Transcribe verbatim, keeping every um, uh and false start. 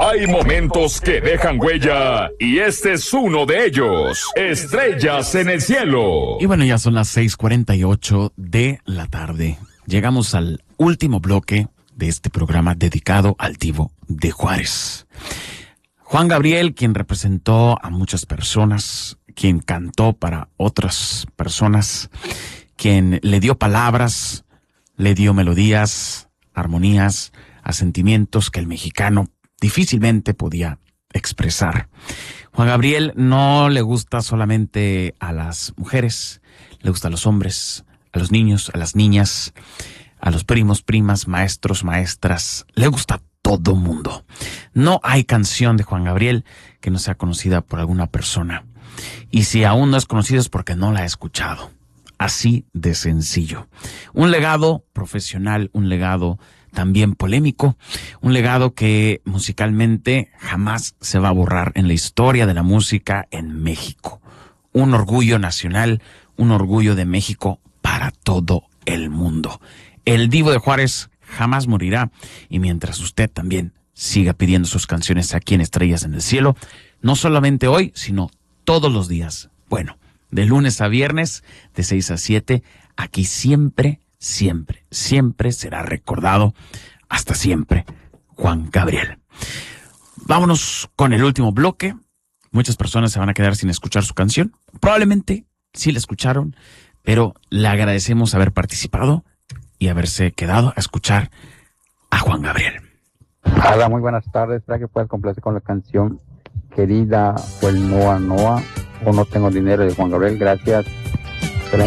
Hay momentos que dejan huella y este es uno de ellos. Estrellas en el cielo. Y bueno, ya son las seis cuarenta y ocho de la tarde. Llegamos al último bloque de este programa dedicado al Divo de Juárez. Juan Gabriel, quien representó a muchas personas, quien cantó para otras personas, quien le dio palabras, le dio melodías, armonías a sentimientos que el mexicano difícilmente podía expresar. Juan Gabriel no le gusta solamente a las mujeres, le gusta a los hombres, a los niños, a las niñas, a los primos, primas, maestros, maestras, le gusta a todo mundo. No hay canción de Juan Gabriel que no sea conocida por alguna persona. Y si aún no es conocida es porque no la ha escuchado. Así de sencillo. Un legado profesional, un legado también polémico, un legado que musicalmente jamás se va a borrar en la historia de la música en México. Un orgullo nacional, un orgullo de México para todo el mundo. El Divo de Juárez jamás morirá, y mientras usted también siga pidiendo sus canciones aquí en Estrellas en el Cielo, no solamente hoy, sino todos los días. Bueno, de lunes a viernes, de seis a siete, aquí siempre, siempre, siempre será recordado, hasta siempre, Juan Gabriel. Vámonos con el último bloque. Muchas personas se van a quedar sin escuchar su canción. Probablemente sí la escucharon, pero le agradecemos haber participado y haberse quedado a escuchar a Juan Gabriel. Hola, muy buenas tardes. Espero que puedas complacer con la canción Querida o el Noa Noa o No Tengo Dinero de Juan Gabriel. Gracias.